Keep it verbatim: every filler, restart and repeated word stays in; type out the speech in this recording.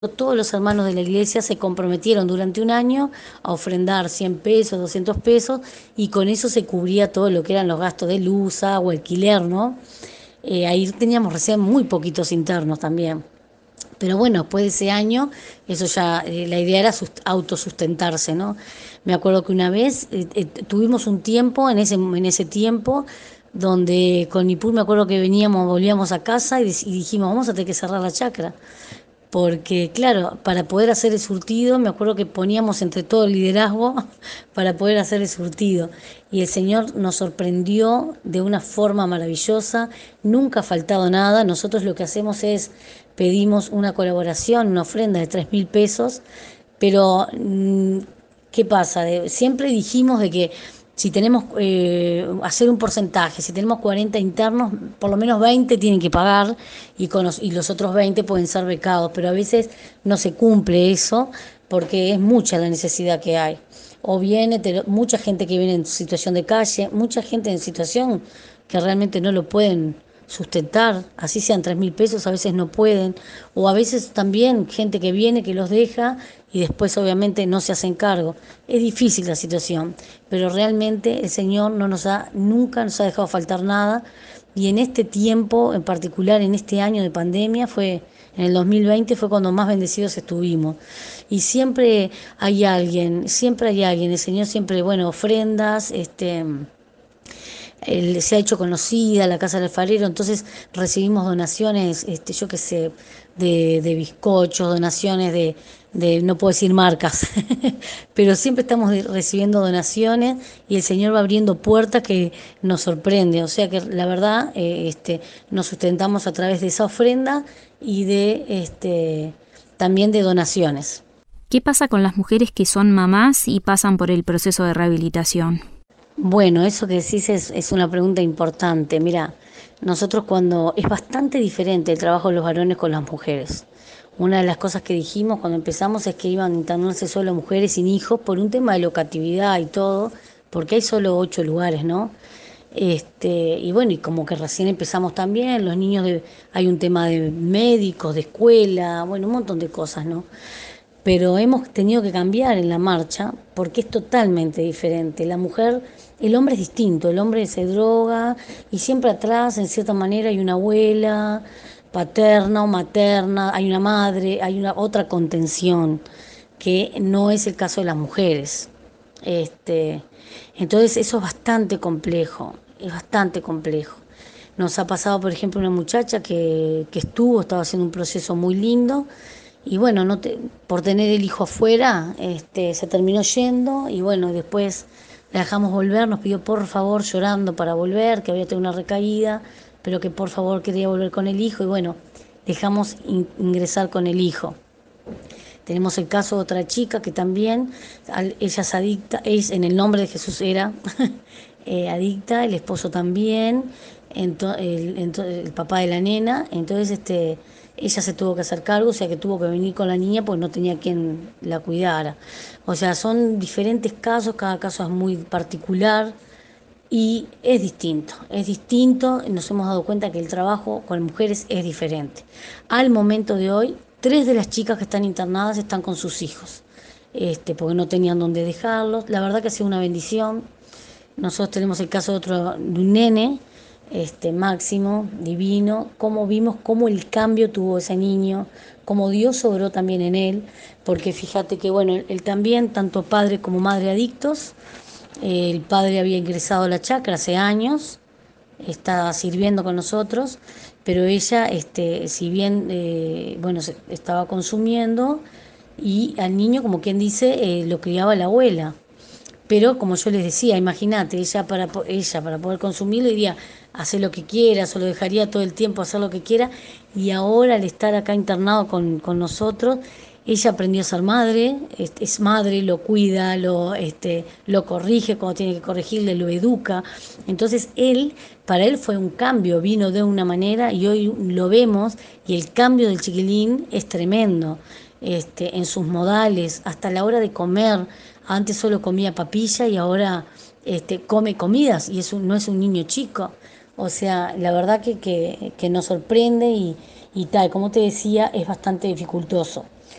Todos los hermanos de la iglesia se comprometieron durante un año a ofrendar cien pesos, doscientos pesos, y con eso se cubría todo lo que eran los gastos de luz, agua, alquiler, ¿no? Eh, ahí teníamos recién muy poquitos internos también. Pero bueno, después de ese año, eso ya, eh, la idea era sust- autosustentarse, ¿no? Me acuerdo que una vez eh, eh, tuvimos un tiempo, en ese, en ese tiempo, donde con Nipur me acuerdo que veníamos, volvíamos a casa y, dec- y dijimos, vamos a tener que cerrar la chacra. Porque, claro, para poder hacer el surtido, me acuerdo que poníamos entre todo el liderazgo para poder hacer el surtido. Y el Señor nos sorprendió de una forma maravillosa, nunca ha faltado nada. Nosotros lo que hacemos es pedimos una colaboración, una ofrenda de tres mil pesos, pero mm, ¿qué pasa? De- siempre dijimos de que si tenemos eh, hacer un porcentaje, si tenemos cuarenta internos, por lo menos veinte tienen que pagar y, con los, y los otros veinte pueden ser becados, pero a veces no se cumple eso porque es mucha la necesidad que hay. O viene te- mucha gente que viene en situación de calle, mucha gente en situación que realmente no lo pueden sustentar, así sean tres mil pesos, a veces no pueden, o a veces también gente que viene, que los deja y después obviamente no se hacen cargo. Es difícil la situación, pero realmente el Señor no nos ha, nunca nos ha dejado faltar nada, y en este tiempo, en particular en este año de pandemia, fue en el dos mil veinte fue cuando más bendecidos estuvimos. Y siempre hay alguien, siempre hay alguien, el Señor siempre, bueno, ofrendas, este él se ha hecho conocida, la Casa del Alfarero, entonces recibimos donaciones, este, yo qué sé, de, de bizcochos, donaciones de, de, no puedo decir marcas, pero siempre estamos de- recibiendo donaciones y el Señor va abriendo puertas que nos sorprende, o sea que la verdad, eh, este, nos sustentamos a través de esa ofrenda y de, este, también de donaciones. ¿Qué pasa con las mujeres que son mamás y pasan por el proceso de rehabilitación? Bueno, eso que decís es, es una pregunta importante. Mira, nosotros cuando es bastante diferente el trabajo de los varones con las mujeres. Una de las cosas que dijimos cuando empezamos es que iban a internarse solo mujeres sin hijos por un tema de locatividad y todo, porque hay solo ocho lugares, ¿no? Este, y bueno, y como que recién empezamos también, los niños de, hay un tema de médicos, de escuela, bueno, un montón de cosas, ¿no? Pero hemos tenido que cambiar en la marcha porque es totalmente diferente. La mujer, el hombre es distinto, el hombre se droga y siempre atrás, en cierta manera, hay una abuela paterna o materna, hay una madre, hay una otra contención, que no es el caso de las mujeres. Este, entonces eso es bastante complejo, es bastante complejo. Nos ha pasado, por ejemplo, una muchacha que, que estuvo, estaba haciendo un proceso muy lindo, y bueno, no te, por tener el hijo afuera, este, se terminó yendo, y bueno, después la dejamos volver, nos pidió por favor, llorando para volver, que había tenido una recaída, pero que por favor quería volver con el hijo, y bueno, dejamos in- ingresar con el hijo. Tenemos el caso de otra chica que también, al- ella es adicta, es, en el nombre de Jesús era eh, adicta, el esposo también, ento- el, ento- el papá de la nena, entonces este, ella se tuvo que hacer cargo, o sea que tuvo que venir con la niña pues no tenía quien la cuidara. O sea, son diferentes casos, cada caso es muy particular. Y es distinto, es distinto, nos hemos dado cuenta que el trabajo con mujeres es diferente. Al momento de hoy, tres de las chicas que están internadas están con sus hijos, este, porque no tenían dónde dejarlos. La verdad que ha sido una bendición. Nosotros tenemos el caso de otro, de un nene, este, Máximo, divino, cómo vimos cómo el cambio tuvo ese niño, cómo Dios sobró también en él, porque fíjate que bueno, él, él también, tanto padre como madre adictos, el padre había ingresado a la chacra hace años, está sirviendo con nosotros, pero ella, este, si bien, eh, bueno, se- estaba consumiendo, y al niño, como quien dice, eh, lo criaba la abuela. Pero como yo les decía, imagínate, ella para, po- ella para poder consumirlo diría, hacer lo que quiera, se lo dejaría todo el tiempo hacer lo que quiera, y ahora al estar acá internado con, con nosotros, ella aprendió a ser madre, es, es madre, lo cuida, lo, este, lo corrige cuando tiene que corregirle, lo educa. Entonces él, para él fue un cambio, vino de una manera y hoy lo vemos y el cambio del chiquilín es tremendo, este, en sus modales, hasta la hora de comer. Antes solo comía papilla y ahora este, come comidas y es un- no es un niño chico. O sea, la verdad que, que, que nos sorprende y, y tal, como te decía, es bastante dificultoso.